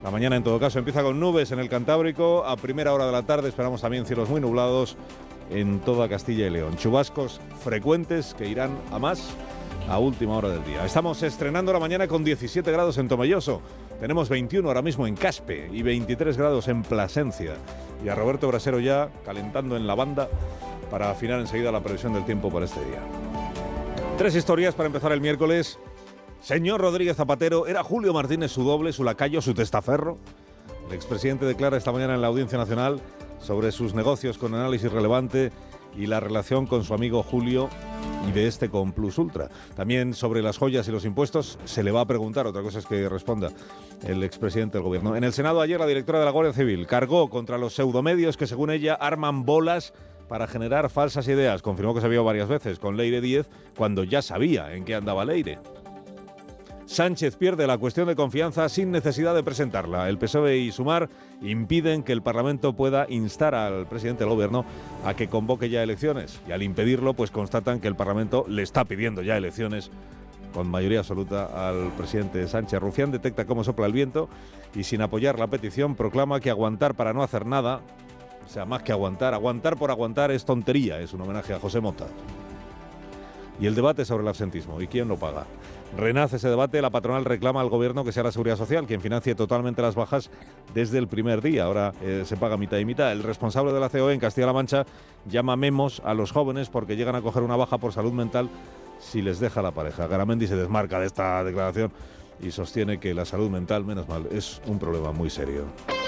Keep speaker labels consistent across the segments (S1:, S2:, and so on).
S1: La mañana, en todo caso, empieza con nubes en el Cantábrico. A primera hora de la tarde esperamos también cielos muy nublados en toda Castilla y León. Chubascos frecuentes que irán a más a última hora del día. Estamos estrenando la mañana con 17 grados en Tomelloso. Tenemos 21 ahora mismo en Caspe y 23 grados en Plasencia. Y a Roberto Brasero ya calentando en la banda para afinar enseguida la previsión del tiempo para este día. 3 historias para empezar el miércoles. Señor Rodríguez Zapatero, ¿era Julio Martínez su doble, su lacayo, su testaferro? El expresidente declara esta mañana en la Audiencia Nacional sobre sus negocios con análisis relevante y la relación con su amigo Julio y de este con Plus Ultra. También sobre las joyas y los impuestos se le va a preguntar, otra cosa es que responda el expresidente del gobierno. En el Senado ayer la directora de la Guardia Civil cargó contra los pseudomedios que según ella arman bolas para generar falsas ideas. Confirmó que se vio varias veces con Leire Díez cuando ya sabía en qué andaba Leire. Sánchez pierde la cuestión de confianza sin necesidad de presentarla. El PSOE y Sumar impiden que el Parlamento pueda instar al presidente del Gobierno a que convoque ya elecciones. Y al impedirlo, pues constatan que el Parlamento le está pidiendo ya elecciones con mayoría absoluta al presidente Sánchez. Rufián detecta cómo sopla el viento y sin apoyar la petición proclama que aguantar para no hacer nada, o sea, más que aguantar por aguantar es tontería, es un homenaje a José Mota. Y el debate sobre el absentismo, ¿y quién lo paga? Renace ese debate, la patronal reclama al gobierno que sea la Seguridad Social quien financie totalmente las bajas desde el primer día. Ahora se paga mitad y mitad. El responsable de la COE en Castilla-La Mancha llama memos a los jóvenes porque llegan a coger una baja por salud mental si les deja la pareja. Garamendi se desmarca de esta declaración y sostiene que la salud mental, menos mal, es un problema muy serio.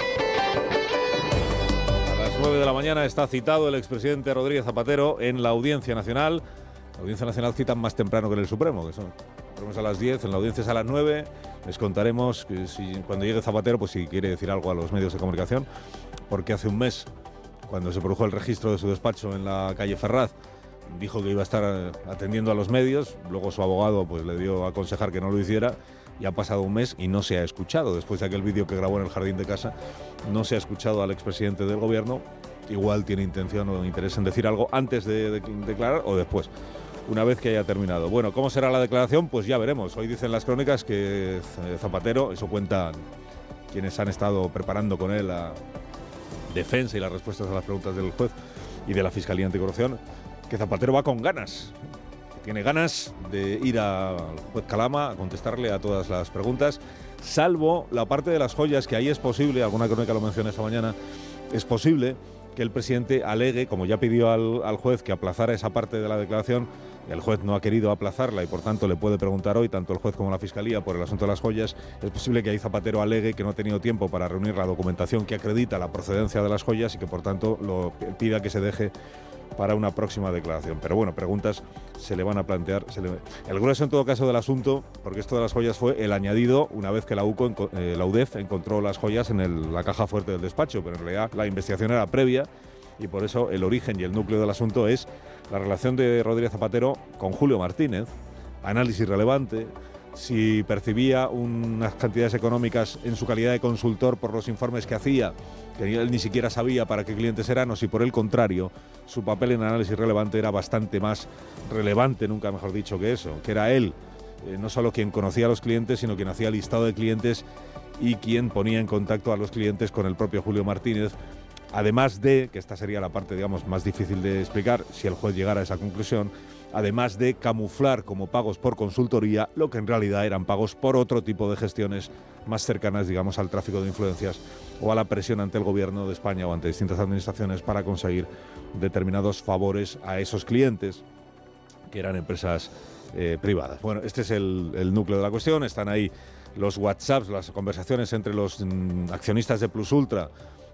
S1: A las 9 de la mañana está citado el expresidente Rodríguez Zapatero en la Audiencia Nacional. La Audiencia Nacional citan más temprano que en el Supremo, que son a las 10, en la audiencia es a las 9. Les contaremos que cuando llegue Zapatero, pues si quiere decir algo a los medios de comunicación, porque hace un mes, cuando se produjo el registro de su despacho en la calle Ferraz, dijo que iba a estar atendiendo a los medios, luego su abogado pues le dio a aconsejar que no lo hiciera, y ha pasado un mes y no se ha escuchado. Después de aquel vídeo que grabó en el jardín de casa, no se ha escuchado al expresidente del gobierno. Igual tiene intención o interés en decir algo antes de declarar o después, una vez que haya terminado. Bueno, ¿cómo será la declaración? Pues ya veremos. Hoy dicen las crónicas que Zapatero, eso cuentan quienes han estado preparando con él la defensa y las respuestas a las preguntas del juez y de la Fiscalía Anticorrupción, que Zapatero va con ganas. Tiene ganas de ir al juez Calama a contestarle a todas las preguntas, salvo la parte de las joyas, que ahí es posible, alguna crónica lo menciona esta mañana, es posible que el presidente alegue, como ya pidió al juez que aplazara esa parte de la declaración. El juez no ha querido aplazarla y por tanto le puede preguntar hoy tanto el juez como la Fiscalía por el asunto de las joyas. Es posible que ahí Zapatero alegue que no ha tenido tiempo para reunir la documentación que acredita la procedencia de las joyas y que por tanto lo pida que se deje para una próxima declaración. Pero bueno, preguntas se le van a plantear. El grueso en todo caso del asunto, porque esto de las joyas fue el añadido una vez que la UDEF encontró las joyas en la caja fuerte del despacho, pero en realidad la investigación era previa y por eso el origen y el núcleo del asunto es la relación de Rodríguez Zapatero con Julio Martínez, análisis relevante, si percibía unas cantidades económicas en su calidad de consultor por los informes que hacía, que él ni siquiera sabía para qué clientes eran, o si por el contrario su papel en análisis relevante era bastante más relevante, nunca mejor dicho, que eso, que era él no solo quien conocía a los clientes, sino quien hacía listado de clientes y quien ponía en contacto a los clientes con el propio Julio Martínez. Además de, que esta sería la parte, digamos, más difícil de explicar si el juez llegara a esa conclusión, además de camuflar como pagos por consultoría lo que en realidad eran pagos por otro tipo de gestiones más cercanas, digamos, al tráfico de influencias o a la presión ante el gobierno de España o ante distintas administraciones para conseguir determinados favores a esos clientes que eran empresas privadas. Bueno, este es el núcleo de la cuestión. Están ahí los WhatsApps, las conversaciones entre los accionistas de Plus Ultra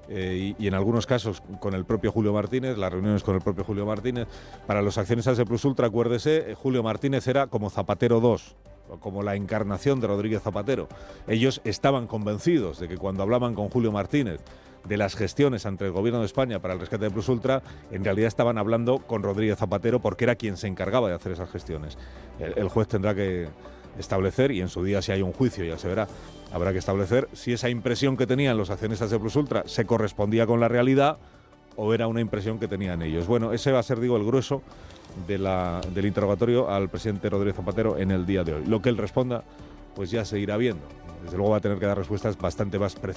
S1: y en algunos casos con el propio Julio Martínez, las reuniones con el propio Julio Martínez. Para los accionistas de Plus Ultra, acuérdese, Julio Martínez era como Zapatero 2, como la encarnación de Rodríguez Zapatero. Ellos estaban convencidos de que cuando hablaban con Julio Martínez de las gestiones ante el gobierno de España para el rescate de Plus Ultra, en realidad estaban hablando con Rodríguez Zapatero porque era quien se encargaba de hacer esas gestiones. El juez tendrá que establecer, y en su día si hay un juicio ya se verá, habrá que establecer si esa impresión que tenían los accionistas de Plus Ultra se correspondía con la realidad o era una impresión que tenían ellos. Bueno, ese va a ser, digo, el grueso del interrogatorio al presidente Rodríguez Zapatero en el día de hoy. Lo que él responda, pues ya se irá viendo. Desde luego va a tener que dar respuestas bastante más precisas